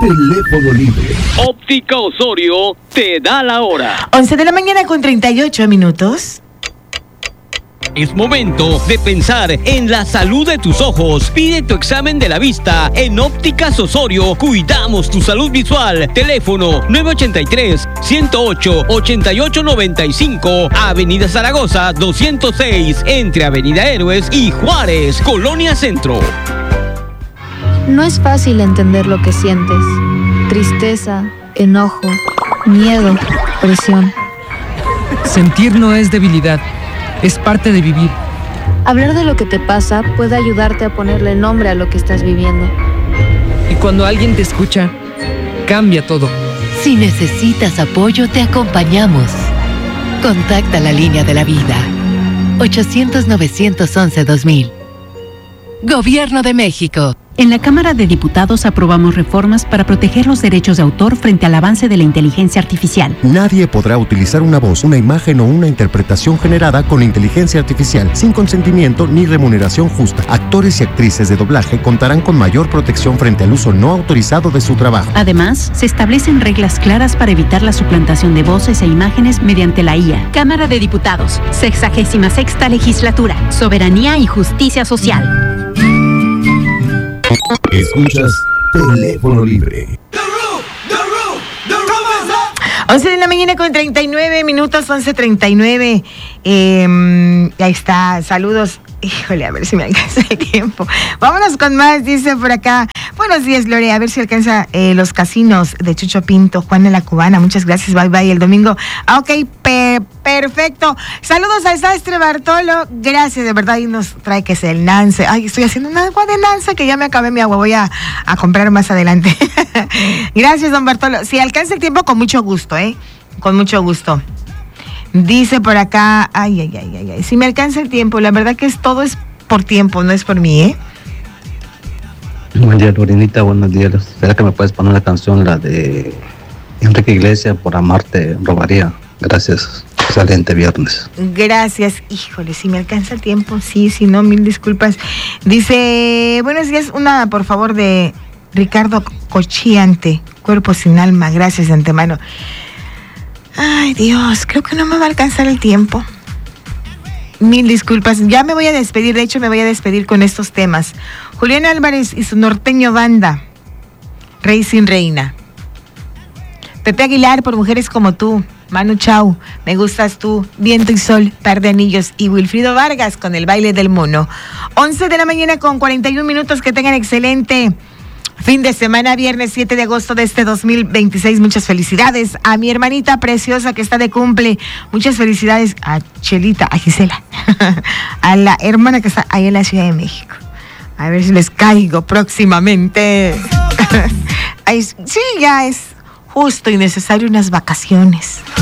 Teléfono libre. Óptica Osorio te da la hora. 11 de la mañana con 38 minutos. Es momento de pensar en la salud de tus ojos. Pide tu examen de la vista en Ópticas Osorio. Cuidamos tu salud visual. Teléfono 983-108-8895. Avenida Zaragoza 206. Entre Avenida Héroes y Juárez, Colonia Centro. No es fácil entender lo que sientes. Tristeza, enojo, miedo, presión. Sentir no es debilidad. Es parte de vivir. Hablar de lo que te pasa puede ayudarte a ponerle nombre a lo que estás viviendo. Y cuando alguien te escucha, cambia todo. Si necesitas apoyo, te acompañamos. Contacta la línea de la vida. 800-911-2000. Gobierno de México. En la Cámara de Diputados aprobamos reformas para proteger los derechos de autor frente al avance de la inteligencia artificial. Nadie podrá utilizar una voz, una imagen o una interpretación generada con inteligencia artificial sin consentimiento ni remuneración justa. Actores y actrices de doblaje contarán con mayor protección frente al uso no autorizado de su trabajo. Además, se establecen reglas claras para evitar la suplantación de voces e imágenes mediante la IA. Cámara de Diputados, 66ª Legislatura, Soberanía y Justicia Social. Escuchas Teléfono Libre. 11 de la mañana con 39 minutos, 11:39. Ahí está, saludos. Híjole, a ver si me alcanza el tiempo. Vámonos con más, dice por acá. Buenos días, Gloria, a ver si alcanza los casinos de Chucho Pinto, Juana la Cubana. Muchas gracias, bye bye, el domingo. Ok, perfecto. Saludos al sastre Bartolo, gracias, de verdad, y nos trae que es el Nance. Ay, estoy haciendo un agua de Nance que ya me acabé mi agua, voy a comprar más adelante. Gracias, don Bartolo. Si alcanza el tiempo, con mucho gusto, con mucho gusto. Dice por acá, ay, si me alcanza el tiempo, la verdad que todo es por tiempo, no es por mí, Buen día, Lorinita, buenos días. ¿Será que me puedes poner la canción, la de Enrique Iglesias, Por amarte robaría? Gracias, excelente viernes. Gracias, híjole, si me alcanza el tiempo, sí, si no, mil disculpas. Dice, buenos días, una por favor de Ricardo Cochiante, Cuerpo sin alma, gracias de antemano. Ay, Dios, creo que no me va a alcanzar el tiempo. Mil disculpas, ya me voy a despedir, de hecho me voy a despedir con estos temas. Julián Álvarez y su norteño banda, Rey sin Reina. Pepe Aguilar, Por mujeres como tú. Manu Chao, Me gustas tú. Viento y sol, Par de anillos. Y Wilfrido Vargas con El baile del mono. 11 de la mañana con 41 minutos, que tengan excelente fin de semana, viernes 7 de agosto de este 2026. Muchas felicidades a mi hermanita preciosa que está de cumple. Muchas felicidades a Chelita, a Gisela, a la hermana que está ahí en la Ciudad de México. A ver si les caigo próximamente. Ay, sí, ya es justo y necesario unas vacaciones.